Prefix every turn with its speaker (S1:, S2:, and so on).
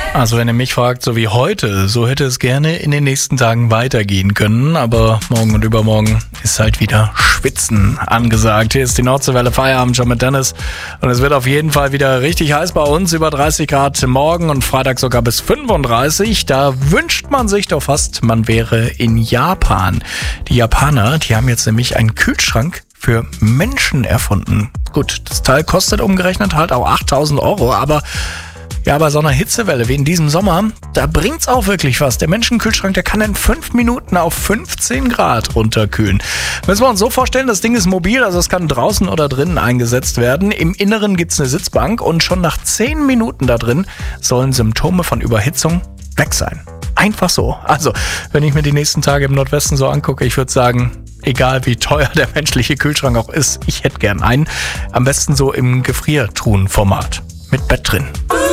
S1: Also wenn ihr mich fragt, so wie heute, so hätte es gerne in den nächsten Tagen weitergehen können. Aber morgen und übermorgen ist halt wieder Schwitzen angesagt. Hier ist die Nordseewelle Feierabend schon mit Dennis. Und es wird auf jeden Fall wieder richtig heiß bei uns. Über 30 Grad morgen und Freitag sogar bis 35. Da wünscht man sich doch fast, man wäre in Japan. Die Japaner, die haben jetzt nämlich einen Kühlschrank für Menschen erfunden. Gut, das Teil kostet umgerechnet halt auch 8.000 €, aber ja, bei so einer Hitzewelle wie in diesem Sommer, da bringt's auch wirklich was. Der Menschenkühlschrank, der kann in 5 Minuten auf 15 Grad runterkühlen. Müssen wir uns so vorstellen, das Ding ist mobil, also es kann draußen oder drinnen eingesetzt werden. Im Inneren gibt's eine Sitzbank und schon nach 10 Minuten da drin sollen Symptome von Überhitzung weg sein. Einfach so. Also, wenn ich mir die nächsten Tage im Nordwesten so angucke, ich würde sagen, egal wie teuer der menschliche Kühlschrank auch ist, ich hätte gern einen. Am besten so im Gefriertruhenformat mit Bett drin.